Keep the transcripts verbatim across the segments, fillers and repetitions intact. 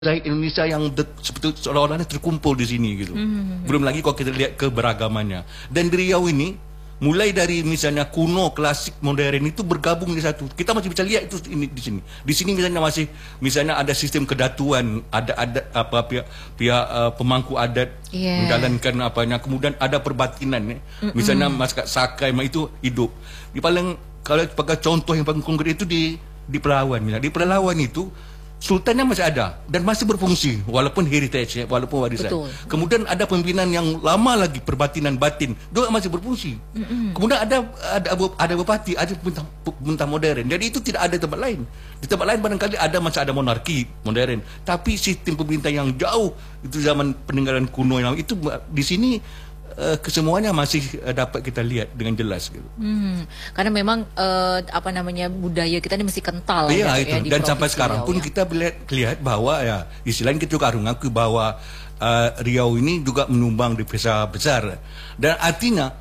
Zahid Indonesia yang seperti seolah-olahnya terkumpul di sini gitu. Mm-hmm. Belum lagi kalau kita lihat keberagamannya. Dan di Riau ini mulai dari misalnya kuno, klasik, modern itu bergabung di satu. Kita masih bisa lihat itu ini di sini. Di sini misalnya masih misalnya ada sistem kedatuan, ada ada apa pihak pihak uh, pemangku adat yeah. menjalankan apanya. Kemudian ada perbatinan ya. Mm-hmm. Misalnya masyarakat Sakai itu hidup. Di paling kalau pakai contoh yang paling konkret itu di di Pelawan. Misalnya. Di Pelawan itu Sultannya masih ada dan masih berfungsi walaupun heritage ya, walaupun warisan. Betul. Kemudian ada pimpinan yang lama lagi perbatinan batin juga masih berfungsi. Mm-hmm. Kemudian ada ada ada bupati, ada pemerintah modern. Jadi itu tidak ada di tempat lain. Di tempat lain barangkali ada masih ada monarki modern, tapi sistem pemerintah yang jauh itu zaman peninggalan kuno yang itu di sini Uh, kesemuanya masih uh, dapat kita lihat dengan jelas gitu. Hmm, karena memang uh, apa namanya budaya kita ini masih kental. Iya ya, itu. Ya, dan sampai sekarang Riau, pun ya. Kita lihat, lihat bahwa ya istilahnya kita juga harus mengakui bahwa uh, Riau ini juga menyumbang devisa besar. Dan artinya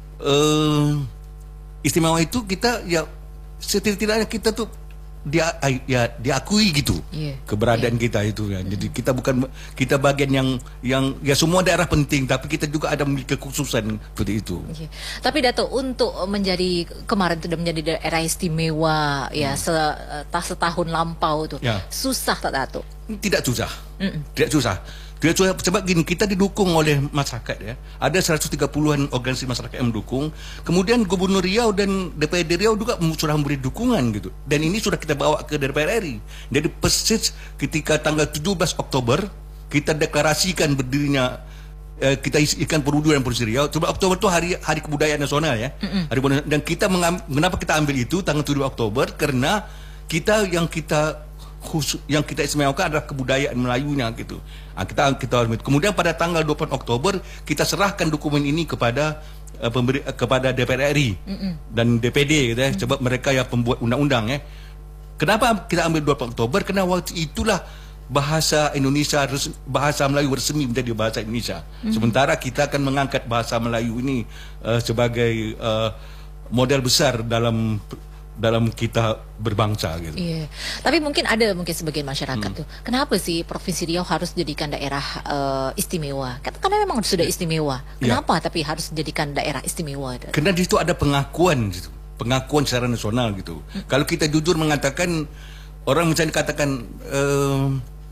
uh, istimewa itu kita ya setidak-tidaknya kita tuh dia ya diakui gitu yeah. keberadaan yeah. kita itu ya. Jadi kita bukan kita bagian yang yang ya semua daerah penting, tapi kita juga ada memiliki kekhususan seperti itu. Yeah. Tapi Dato, untuk menjadi kemarin sudah menjadi daerah istimewa ya hmm. setah setahun lampau itu yeah. susah tak Dato? Tidak susah, mm -mm. tidak susah. Dia sebab gini, kita didukung oleh masyarakat ya. Ada seratus tiga puluhan organisasi masyarakat yang mendukung. Kemudian Gubernur Riau dan D P R D Riau juga sudah memberi dukungan gitu. Dan ini sudah kita bawa ke D P R R I. Jadi persis ketika tanggal tujuh belas Oktober kita deklarasikan berdirinya eh, kita isikan perluduan Provinsi Riau. Sebab Oktober itu hari hari kebudayaan nasional ya. Mm -mm. Hari dan kita mengambil, kenapa kita ambil itu tanggal tujuh Oktober? Karena kita yang kita khusus yang kita istimewakan adalah kebudayaan Melayunya gitu. Nah, kita kita kemudian pada tanggal dua puluh Oktober kita serahkan dokumen ini kepada uh, pemberi uh, kepada D P R R I mm -mm. dan D P D gitu ya, mm -mm. sebab mereka yang pembuat undang-undang ya. Kenapa kita ambil dua puluh Oktober? Karena waktu itulah bahasa Indonesia bahasa Melayu resmi menjadi bahasa Indonesia. Mm -hmm. Sementara kita akan mengangkat bahasa Melayu ini uh, sebagai uh, model besar dalam dalam kita berbangsa gitu. Iya. Tapi mungkin ada mungkin sebagian masyarakat hmm. tuh, kenapa sih Provinsi Riau harus dijadikan daerah uh, istimewa? Karena memang sudah istimewa. Kenapa ya. Tapi harus dijadikan daerah istimewa? Karena di situ ada pengakuan gitu. Pengakuan secara nasional gitu. Hmm. Kalau kita jujur mengatakan, orang misalnya katakan uh,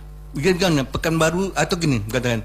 gini, Pekanbaru atau gini katakan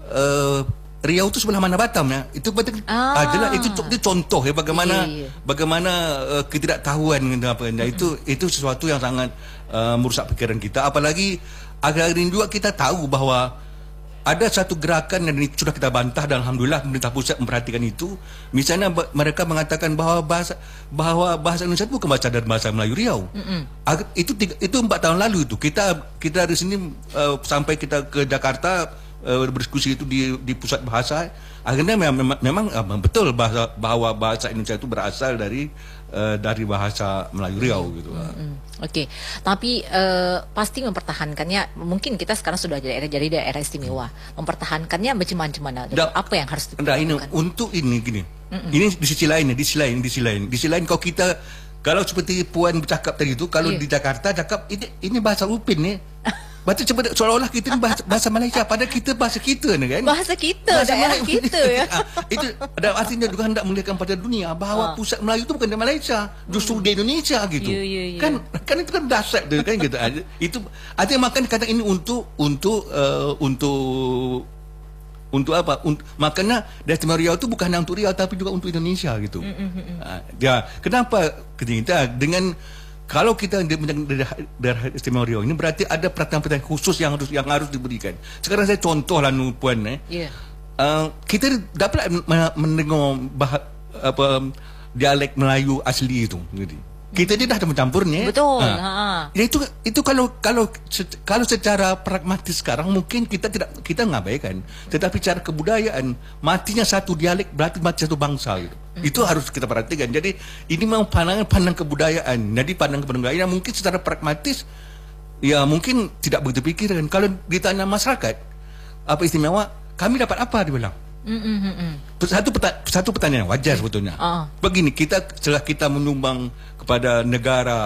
uh, Riau itu sebelah mana Batam ya? Itu betul. Ah. Ah, jelas itu, itu contoh ya bagaimana yeah, yeah. bagaimana uh, ketidaktahuan gitu apa mm -hmm. itu itu sesuatu yang sangat uh, merusak pikiran kita. Apalagi akhir-akhir ini juga kita tahu bahwa ada satu gerakan yang sudah kita bantah dan alhamdulillah pemerintah pusat memperhatikan itu. Misalnya mereka mengatakan bahwa bahasa bahwa bahasa Indonesia itu bukan bahasa dan bahasa Melayu Riau. Mm -hmm. Itu tiga, itu empat tahun lalu itu kita kita dari sini uh, sampai kita ke Jakarta Uh, berdiskusi itu di, di pusat bahasa, akhirnya memang, memang uh, betul bahasa, bahwa bahasa Indonesia itu berasal dari uh, dari bahasa Melayu Riau gitu. Hmm, hmm. Oke, okay. Tapi uh, pasti mempertahankannya. Mungkin kita sekarang sudah jadi daerah, jadi daerah istimewa. Mempertahankannya macam mana? Da, apa yang harus dilakukan? Ini untuk ini gini. Mm -mm. Ini di sisi lain, di sisi lain, di sisi lain, di sisi lain. Kalau kita kalau seperti Puan bercakap tadi itu, kalau yeah. di Jakarta cakap ini ini bahasa Upin nih. Baca coba seolah-olah kita bahasa, bahasa Malaysia, padahal kita bahasa kita kan? Bahasa kita, bahasa daerah Melayu, kita ya. Itu ada artinya juga hendak melihatkan pada dunia bahwa ah. pusat Melayu itu bukan di Malaysia, justru hmm. di Indonesia gitu. Yeah, yeah, yeah. Kan kan itu kan dasar kan gitu aja. Itu artinya makan kata ini untuk untuk uh, untuk untuk apa? Unt, makanya Daerah Riau itu bukan hanya untuk Riau tapi juga untuk Indonesia gitu. Mm -hmm. uh, ya, kenapa kita dengan kalau kita menjadi daerah istimewa Riau ini berarti ada perhatian-perhatian khusus yang harus yang harus diberikan. Sekarang saya contoh lah Puan eh. Yeah. Uh, kita dapat mendengar bah, apa, dialek Melayu asli itu. Gitu. Kita tidak ada mencampurnya. Betul. Nah, ya itu itu kalau kalau kalau secara pragmatis sekarang mungkin kita tidak kita mengabaikan, tetapi secara kebudayaan matinya satu dialek berarti mati satu bangsa gitu. Mm-hmm. Itu harus kita perhatikan. Jadi ini memang pandangan pandang kebudayaan. Jadi pandang kebudayaan mungkin secara pragmatis ya mungkin tidak begitu pikiran. Kalau ditanya masyarakat apa istimewa, kami dapat apa dibilang? Mm-hmm. Satu peta, satu pertanyaan wajar sebetulnya. Uh. Begini, kita setelah kita menyumbang kepada negara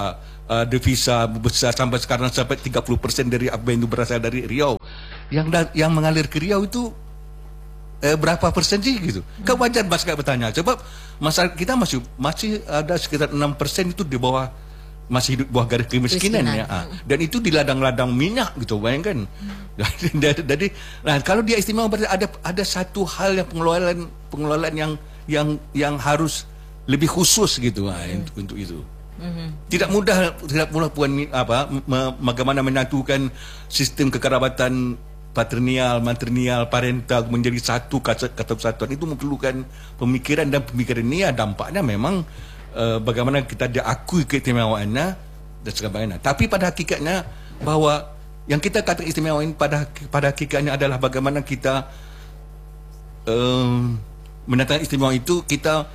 uh, devisa besar sampai sekarang sampai tiga puluh persen dari apa yang itu berasal dari Riau. Yang da- yang mengalir ke Riau itu eh, berapa persen sih gitu? Kan wajar masyarakat bertanya. Sebab masyarakat kita masih masih ada sekitar enam persen itu di bawah, masih hidup bawah garis kemiskinan ya. Ah. Dan itu di ladang-ladang minyak gitu, bayangkan. Jadi, jadi nah kalau dia istimewa berarti ada ada satu hal yang pengelolaan pengelolaan yang yang yang harus lebih khusus gitu ah, untuk, untuk itu. Mm-hmm. Tidak mudah, tidak mudah puan apa me, bagaimana menyatukan sistem kekerabatan patrinial, matrinial, parental menjadi satu kata, kata kesatuan. Itu memerlukan pemikiran, dan pemikiran ini ya dampaknya memang uh, bagaimana kita diakui keistimewaannya dan sebagainya. Tapi pada hakikatnya bahwa yang kita katakan istimewa ini pada pada hakikatnya adalah bagaimana kita uh, menyatakan istimewa itu kita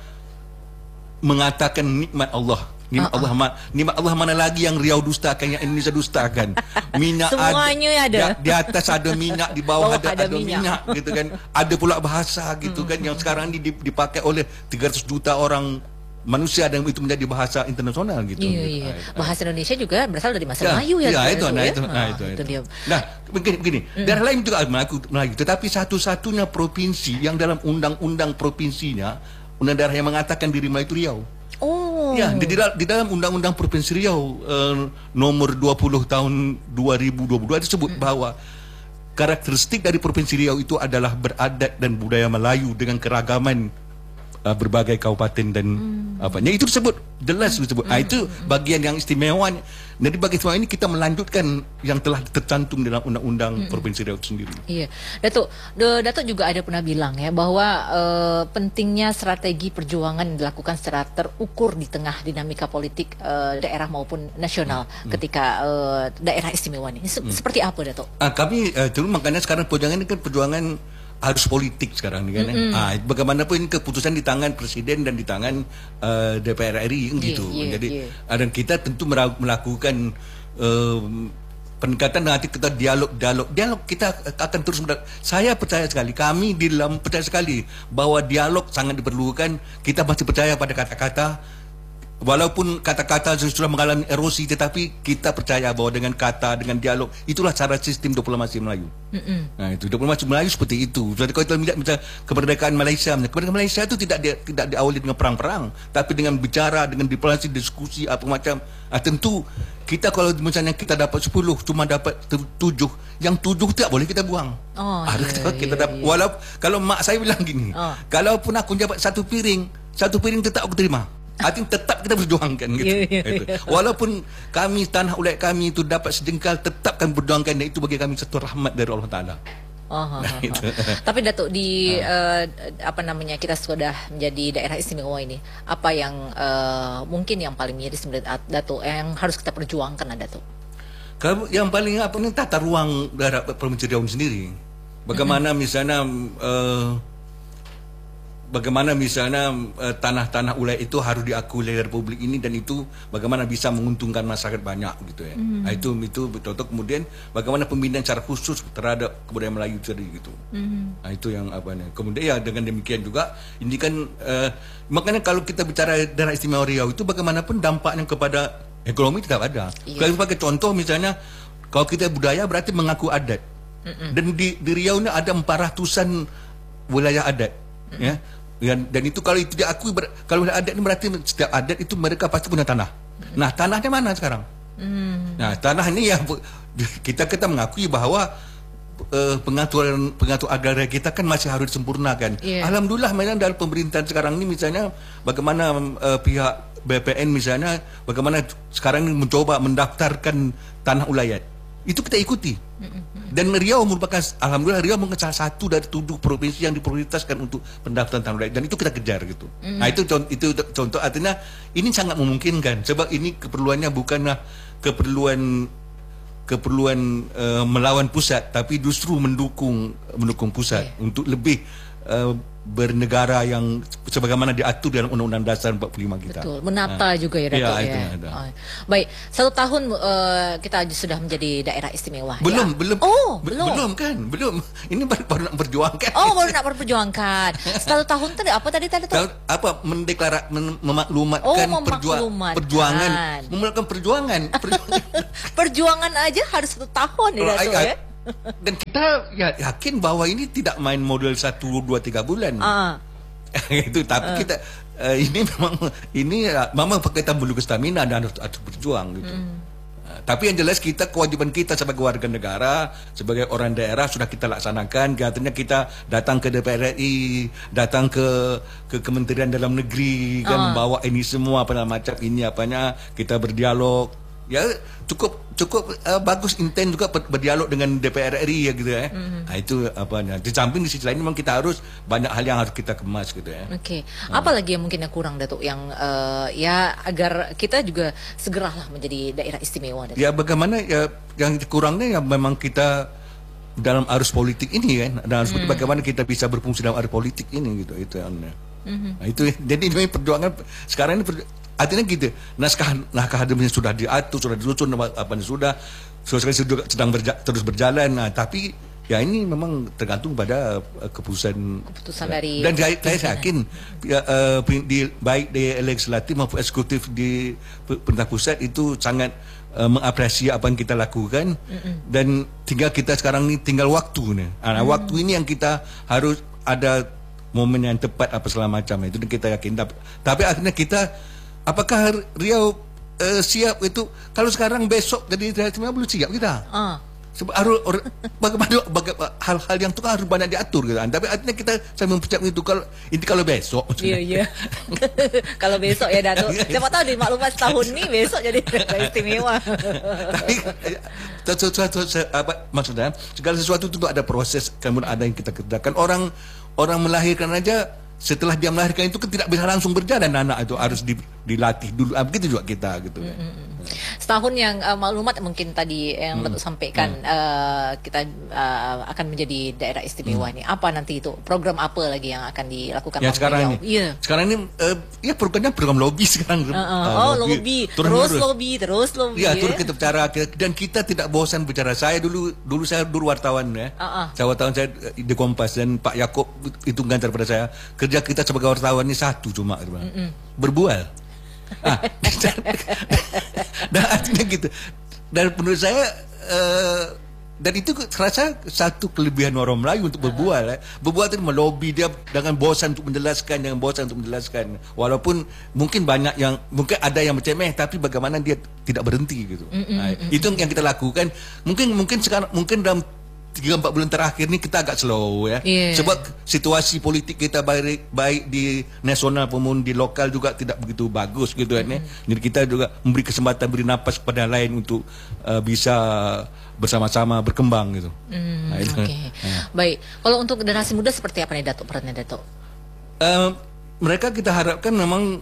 mengatakan nikmat Allah. Nikmat uh, uh. Allah, nikmat Allah mana lagi yang Riau dustakan, yang Indonesia dustakan? Minyak semuanya ada, ada. Di, di atas ada minyak, di bawah, bawah ada, ada, ada minyak. minyak gitu kan. Ada pula bahasa gitu hmm. kan yang sekarang ini dipakai oleh tiga ratus juta orang manusia, dan itu menjadi bahasa internasional gitu. Iya, gitu. iya. Bahasa Indonesia juga berasal dari bahasa ya, Melayu ya. Ya, itu, nah, ya? itu, nah, nah, itu, itu, itu. dia. Nah, begini, begini. Mm. Daerah lain juga Melayu, Melayu, tetapi satu-satunya provinsi yang dalam undang-undang provinsinya, undang daerah yang mengatakan diri Melayu itu Riau. Oh. Ya, di, di dalam undang-undang Provinsi Riau uh, nomor dua puluh tahun dua ribu dua puluh dua disebut mm. bahwa karakteristik dari Provinsi Riau itu adalah beradat dan budaya Melayu dengan keragaman uh, berbagai kabupaten dan mm. apa. Itu disebut jelas disebut. Mm. Nah, itu bagian yang istimewa. Jadi bagi semua ini kita melanjutkan yang telah tercantum dalam undang-undang mm. Provinsi Riau itu sendiri. Iya, Datuk, Datuk juga ada pernah bilang ya bahwa uh, pentingnya strategi perjuangan dilakukan secara terukur di tengah dinamika politik uh, daerah maupun nasional mm. ketika uh, daerah istimewa ini. Se- mm. Seperti apa, Datuk? Ah, kami uh, dulu makanya sekarang perjuangan ini kan perjuangan harus politik sekarang kan. Mm-hmm. Ah, bagaimanapun keputusan di tangan presiden dan di tangan uh, D P R R I gitu. Yeah, yeah, Jadi yeah. dan kita tentu melakukan uh, pendekatan, nanti kita dialog dialog dialog kita akan terus. Saya percaya sekali, kami di dalam percaya sekali bahwa dialog sangat diperlukan. Kita masih percaya pada kata-kata. Walaupun kata-kata sudah mengalami erosi, tetapi kita percaya bahwa dengan kata, dengan dialog, itulah cara sistem diplomasi Melayu. Mm-mm. Nah, itu diplomasi Melayu seperti itu. Jadi kalau kita melihat misalnya kemerdekaan Malaysia, kemerdekaan Malaysia itu tidak di, tidak diawali dengan perang-perang, tapi dengan bicara, dengan diplomasi, diskusi apa macam. Ah, tentu kita kalau misalnya kita dapat sepuluh, cuma dapat tujuh, yang tujuh tidak boleh kita buang. Oh, ah, iya, kita, kita iya, dapat, iya. Walau kalau mak saya bilang gini, oh. kalaupun aku dapat satu piring, satu piring tetap aku terima. Artinya tetap kita berjuangkan gitu. Yeah, yeah, yeah. Walaupun kami tanah ulat kami itu dapat sejengkal, tetap kami berjuangkan, dan itu bagi kami satu rahmat dari Allah Taala. Oh, nah, oh, oh. Tapi Datuk di uh, apa namanya kita sudah menjadi daerah istimewa ini, apa yang uh, mungkin yang paling miris menurut Datuk yang harus kita perjuangkan, Datuk? Kalau yang paling apa nih tata ruang daerah Provinsi Riau sendiri. Bagaimana mm-hmm. misalnya uh, bagaimana misalnya uh, tanah-tanah ulat itu harus diakui oleh Republik ini, dan itu bagaimana bisa menguntungkan masyarakat banyak gitu ya. Mm-hmm. Nah, itu itu betul. Kemudian bagaimana pembinaan secara khusus terhadap kebudayaan Melayu tadi gitu. Mm-hmm. Nah, itu yang apa nih. Kemudian ya dengan demikian juga ini kan uh, makanya kalau kita bicara daerah istimewa Riau itu bagaimanapun dampaknya kepada ekonomi tidak ada. Yeah. Kalau sebagai contoh misalnya kalau kita budaya berarti mengaku adat. Mm-hmm. Dan di, di Riau ini ada empat ratusan wilayah adat. Mm-hmm. Ya. Dan, dan itu kalau itu diakui ber, kalau adat ini berarti setiap adat itu mereka pasti punya tanah. Nah, tanahnya mana sekarang? Hmm. Nah, tanah ini ya kita kita mengakui bahwa uh, pengaturan pengatur agraria kita kan masih harus disempurnakan. Yeah. Alhamdulillah memang dalam pemerintahan sekarang ini misalnya bagaimana uh, pihak B P N misalnya bagaimana sekarang ini mencoba mendaftarkan tanah ulayat. Itu kita ikuti. Dan Riau merupakan, alhamdulillah Riau merupakan salah satu dari tujuh provinsi yang diprioritaskan untuk pendaftaran tanah ulayat, dan itu kita kejar gitu. Mm. Nah, itu contoh, itu contoh artinya ini sangat memungkinkan sebab ini keperluannya bukanlah keperluan keperluan uh, melawan pusat, tapi justru mendukung mendukung pusat yeah. untuk lebih uh, bernegara yang sebagaimana diatur dalam Undang-Undang Dasar empat puluh lima kita. Betul, menata ha. juga ya Datuk ya. ya. ya. Oh. Baik, satu tahun uh, kita sudah menjadi daerah istimewa. Belum, ya? belum. Oh, be belum. Belum kan, belum. Ini baru, baru nak perjuangkan. Oh, baru nak perjuangkan. Satu tahun tadi apa tadi tadi tuh? Apa mendeklara mem memaklumatkan oh, perjuang, perjuangan, memulakan perjuangan. Perjuangan. Perjuangan aja harus satu tahun ya Datuk ya. Dan kita ya, yakin bahwa ini tidak main model satu, dua, tiga bulan. Uh. Itu tapi uh. kita uh, ini memang ini uh, memang berkaitan bulu stamina dan harus, harus berjuang gitu. Mm. Uh, tapi yang jelas kita kewajiban kita sebagai warga negara, sebagai orang daerah sudah kita laksanakan. Katanya kita datang ke D P R R I, datang ke ke Kementerian Dalam Negeri kan uh. membawa ini semua apa macam ini apanya kita berdialog. Ya cukup cukup uh, bagus intent juga berdialog dengan D P R R I ya gitu ya. Mm-hmm. Nah, itu apanya. Di samping di sisi lain memang kita harus banyak hal yang harus kita kemas gitu ya. Oke. Okay. Apa uh. lagi yang mungkin yang kurang Datuk yang uh, ya agar kita juga segeralah menjadi daerah istimewa Datuk? Ya bagaimana ya yang kurangnya ya memang kita dalam arus politik ini kan. Dalam arus mm. bagaimana kita bisa berfungsi dalam arus politik ini gitu itu yang. Mm-hmm. Nah, itu jadi ini perjuangan sekarang ini perju artinya gitu, naskah naskah akademiknya sudah diatur, sudah disusun, apa sudah, sudah sedang berja, terus berjalan. Nah, tapi ya ini memang tergantung pada uh, keputusan, keputusan dari dan saya, saya yakin ya, uh, di baik di legislatif maupun eksekutif di pemerintah pusat itu sangat uh, mengapresiasi apa yang kita lakukan. Mm-mm. Dan tinggal kita sekarang ini tinggal waktu nih. Nah, mm. waktu ini yang kita harus ada momen yang tepat apa segala macam itu kita yakin. Tapi, tapi akhirnya kita apakah Riau uh, siap itu? Kalau sekarang besok jadi daerah istimewa belum siap kita. Uh. Sebab harus bagaimana hal-hal yang itu kan harus banyak diatur gitu kan. Tapi artinya kita saya mempercayai itu kalau ini kalau besok. Iya iya. Kalau besok ya Datuk. Siapa tahu di maklumat setahun nih besok jadi daerah istimewa. Tapi sesuatu apa maksudnya segala sesuatu itu ada proses, kemudian ada yang kita kerjakan. Orang orang melahirkan aja setelah dia melahirkan itu kan tidak bisa langsung berjalan anak itu harus di, dilatih dulu. Begitu juga kita gitu. Mm -hmm. Setahun yang uh, maklumat mungkin tadi yang Datuk mm. sampaikan mm. Uh, kita uh, akan menjadi daerah istimewa mm. ini. Apa nanti itu program apa lagi yang akan dilakukan? Ya sekarang ini. Yeah. Sekarang ini uh, ya programnya program lobby sekarang. Uh, uh. Uh, oh lobby, lobby. Terus, terus lobby, terus lobby. Ya, ya. Terus kita bicara dan kita tidak bosan bicara. Saya dulu dulu saya dulu wartawan ya. Uh, uh. Saya wartawan saya di Kompas dan Pak Yaakob itu ganjar pada saya. Kerja kita sebagai wartawan ini satu cuma mm -mm. berbual. Ah, dan, dan artinya gitu. Dan menurut saya uh, dan itu terasa satu kelebihan orang Melayu untuk berbual. Uh -huh. Berbual itu melobi dia dengan bosan untuk menjelaskan, dengan bosan untuk menjelaskan. Walaupun mungkin banyak yang mungkin ada yang bercemeh, tapi bagaimana dia tidak berhenti gitu. Mm -mm, nah, mm -mm. Itu yang kita lakukan. Mungkin mungkin sekarang mungkin dalam tiga empat bulan terakhir ni kita agak slow ya. Yeah. Sebab situasi politik kita baik baik di nasional maupun di lokal juga tidak begitu bagus gitu kan. Mm. Jadi kita juga memberi kesempatan, beri napas kepada lain untuk uh, bisa bersama-sama berkembang gitu. Mm, nah, Oke. Okay. Ya. Baik. Kalau untuk generasi muda seperti apa nih Datuk perannya Datuk? Uh, mereka kita harapkan memang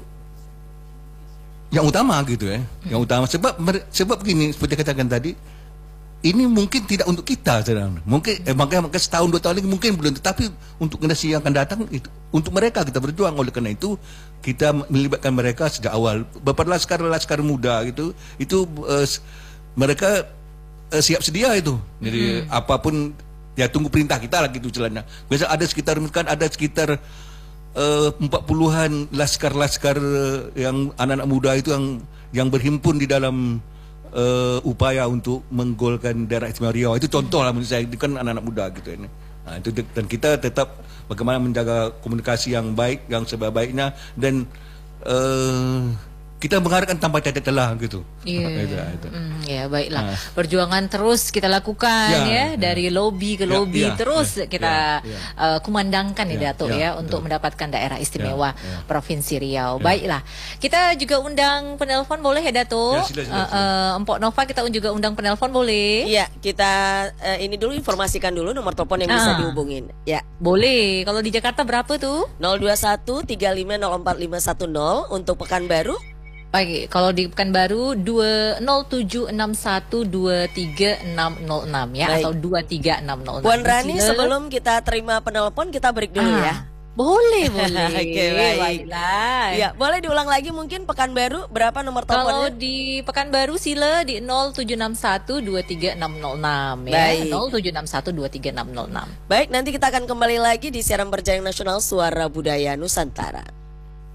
yang utama gitu ya. Mm. Yang utama sebab sebab begini seperti katakan tadi, ini mungkin tidak untuk kita sekarang. Mungkin eh, makanya, makanya setahun dua tahun lagi mungkin belum, tetapi untuk generasi yang akan datang itu untuk mereka kita berjuang. Oleh karena itu kita melibatkan mereka sejak awal. Beberapa laskar-laskar muda gitu itu uh, mereka uh, siap sedia itu. Jadi hmm. apapun ya tunggu perintah kita lah gitu jalannya. Biasa ada sekitar kan ada sekitar empat puluhan laskar-laskar yang anak-anak muda itu yang yang berhimpun di dalam Uh, upaya untuk menggolkan daerah istimewa Riau. Itu contoh lah menurut saya, itu kan anak-anak muda gitu ini. Nah, itu dan kita tetap bagaimana menjaga komunikasi yang baik, yang sebaik-baiknya dan uh, kita mengharapkan tanpa cacat celah gitu. Iya. itu, itu. Mm, ya baiklah. Nah. Perjuangan terus kita lakukan ya, ya dari ya. lobby ke lobby ya, ya, terus ya, kita ya, ya. Uh, kumandangkan ya, ya Datuk ya, ya untuk betul. mendapatkan daerah istimewa ya, ya. Provinsi Riau. Ya. Baiklah. Kita juga undang penelpon boleh ya Datuk? Ya, sila, sila, sila. Uh, uh, Empok Nova kita juga undang penelpon boleh? Iya, kita uh, ini dulu informasikan dulu nomor telepon yang uh. bisa dihubungin. Ya. Boleh. Kalau di Jakarta berapa tuh? nol dua satu tiga lima nol empat lima satu nol untuk Pekanbaru Baik, kalau di Pekanbaru dua nol tujuh enam satu dua tiga enam nol enam ya. Baik. Atau dua tiga enam nol enam. Puan Rani, Sila. Sebelum kita terima penelpon, kita break dulu ah. ya. Boleh, boleh. Oke, baik. Baiklah. Ya, boleh diulang lagi mungkin Pekanbaru berapa nomor teleponnya? Kalau di Pekanbaru Sila di nol tujuh enam satu dua tiga enam nol enam ya. Baik. nol tujuh enam satu dua tiga enam nol enam. Baik, nanti kita akan kembali lagi di siaran berjaring nasional Suara Budaya Nusantara.